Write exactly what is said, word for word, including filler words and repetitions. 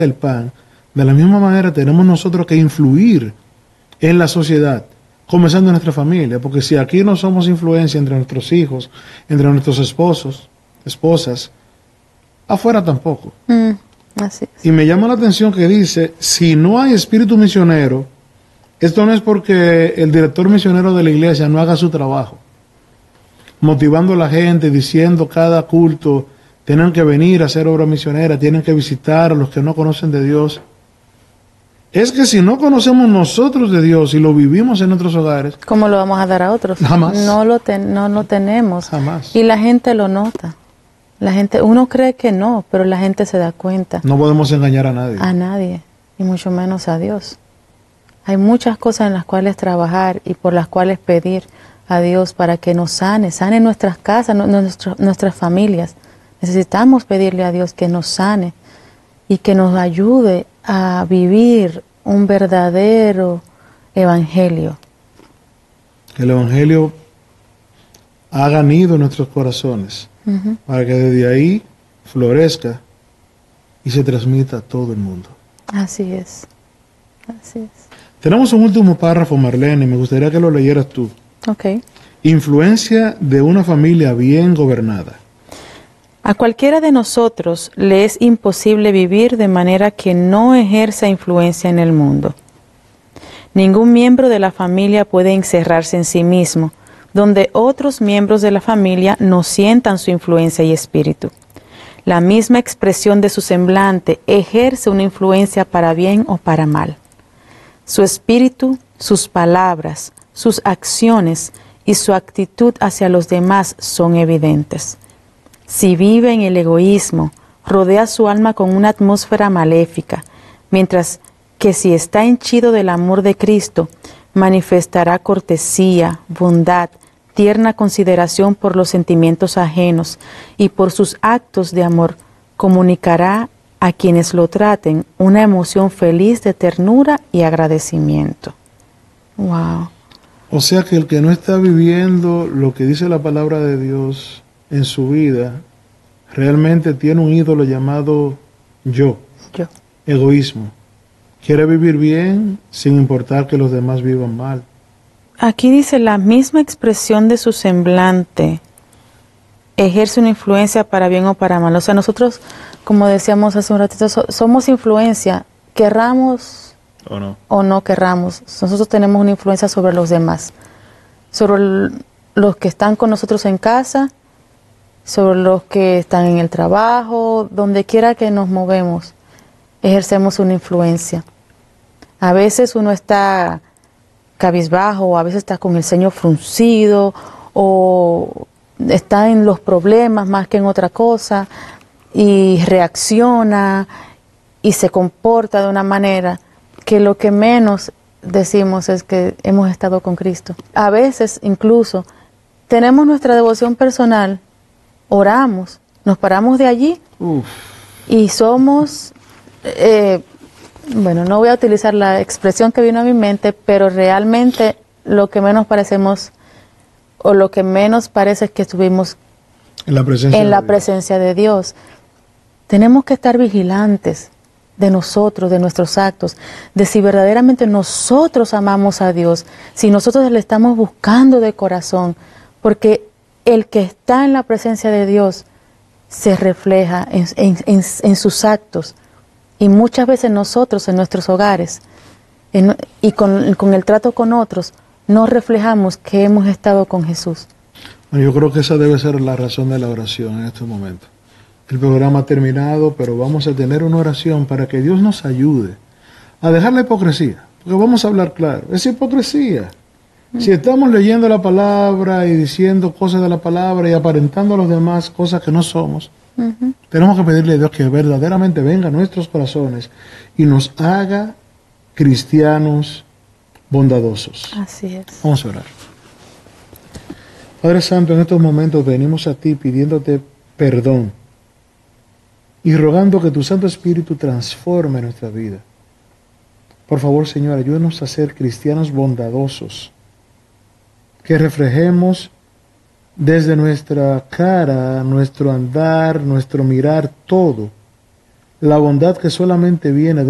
el pan, de la misma manera tenemos nosotros que influir en la sociedad, comenzando en nuestra familia, porque si aquí no somos influencia entre nuestros hijos, entre nuestros esposos, esposas, afuera tampoco. Mm, así es. Y me llama la atención que dice, si no hay espíritu misionero, esto no es porque el director misionero de la iglesia no haga su trabajo, motivando a la gente, diciendo cada culto, tienen que venir a hacer obra misionera, tienen que visitar a los que no conocen de Dios. Es que si no conocemos nosotros de Dios y lo vivimos en nuestros hogares, ¿cómo lo vamos a dar a otros? Jamás. No lo, ten, no lo tenemos. Jamás. Y la gente lo nota. La gente, uno cree que no, pero la gente se da cuenta. No podemos engañar a nadie. A nadie, y mucho menos a Dios. Hay muchas cosas en las cuales trabajar y por las cuales pedir a Dios para que nos sane, sane nuestras casas, no, nuestro, nuestras familias. Necesitamos pedirle a Dios que nos sane y que nos ayude a vivir un verdadero evangelio. Que el evangelio haga nido en nuestros corazones, uh-huh, para que desde ahí florezca y se transmita a todo el mundo. Así es, así es. Tenemos un último párrafo, Marlene, y me gustaría que lo leyeras tú. Ok. Influencia de una familia bien gobernada. A cualquiera de nosotros le es imposible vivir de manera que no ejerza influencia en el mundo. Ningún miembro de la familia puede encerrarse en sí mismo, donde otros miembros de la familia no sientan su influencia y espíritu. La misma expresión de su semblante ejerce una influencia para bien o para mal. Su espíritu, sus palabras, sus acciones y su actitud hacia los demás son evidentes. Si vive en el egoísmo, rodea su alma con una atmósfera maléfica, mientras que si está henchido del amor de Cristo, manifestará cortesía, bondad, tierna consideración por los sentimientos ajenos y por sus actos de amor comunicará a quienes lo traten una emoción feliz de ternura y agradecimiento. Wow. O sea que el que no está viviendo lo que dice la palabra de Dios en su vida, realmente tiene un ídolo llamado yo, yo. Egoísmo. Quiere vivir bien sin importar que los demás vivan mal. Aquí dice la misma expresión de su semblante ejerce una influencia para bien o para mal. O sea, nosotros, como decíamos hace un ratito, so, somos influencia, querramos o no. o no querramos. Nosotros tenemos una influencia sobre los demás, sobre el, los que están con nosotros en casa, sobre los que están en el trabajo, donde quiera que nos movemos, ejercemos una influencia. A veces uno está cabizbajo, o a veces está con el ceño fruncido, o está en los problemas más que en otra cosa, y reacciona y se comporta de una manera que lo que menos decimos es que hemos estado con Cristo. A veces incluso tenemos nuestra devoción personal, oramos, nos paramos de allí Uf. y somos, eh, bueno, no voy a utilizar la expresión que vino a mi mente, pero realmente lo que menos parecemos o lo que menos parece es que estuvimos en la presencia, en de, la Dios. presencia de Dios. Tenemos que estar vigilantes de nosotros, de nuestros actos, de si verdaderamente nosotros amamos a Dios, si nosotros le estamos buscando de corazón, porque el que está en la presencia de Dios se refleja en, en, en, en sus actos, y muchas veces nosotros en nuestros hogares en, y con, con el trato con otros no reflejamos que hemos estado con Jesús. Bueno, yo creo que esa debe ser la razón de la oración en estos momentos. El programa ha terminado, pero vamos a tener una oración para que Dios nos ayude a dejar la hipocresía, porque vamos a hablar claro, es hipocresía. Si estamos leyendo la palabra y diciendo cosas de la palabra y aparentando a los demás cosas que no somos, uh-huh, tenemos que pedirle a Dios que verdaderamente venga a nuestros corazones y nos haga cristianos bondadosos. Así es. Vamos a orar. Padre Santo, en estos momentos venimos a ti pidiéndote perdón y rogando que tu Santo Espíritu transforme nuestra vida. Por favor, Señor, ayúdanos a ser cristianos bondadosos, que reflejemos desde nuestra cara, nuestro andar, nuestro mirar, todo, la bondad que solamente viene de